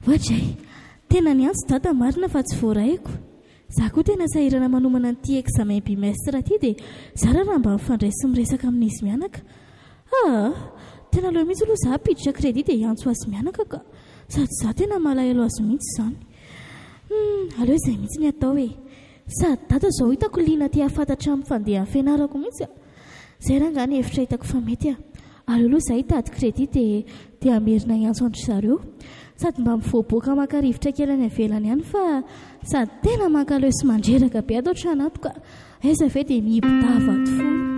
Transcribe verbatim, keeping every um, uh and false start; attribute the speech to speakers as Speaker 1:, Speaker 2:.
Speaker 1: Ohatray, tena ny antso dada marina fa tsy voaraiko. Za koa tena sahirana manomana n'ity examen bimestre ity dia zara raha mba mifandray sy miresaka amin'izy mianaka. Ah, tena leo mihitsy aloha za piditra crédit dia antso azy mianaka ka sady za tena malahelo azy mihitsy izany. Hmm, aleo izay mihitsy ny atao e. Sady dada izao hitako liana ty hafantatra amin'ny fandehan'ny fianarako mihitsy. Izay raha nga ny hevitra hitako fa mety a. Aleo aloha za hitady crédit dia dia amerina hiantso andry zareo. Sady mba mivoaboaka maka rivotra kely any ivelany ihany fa sady tena mankaleo sy mandreraka be ato an-trano ato ka aiza ve dia mihipitava ato foana.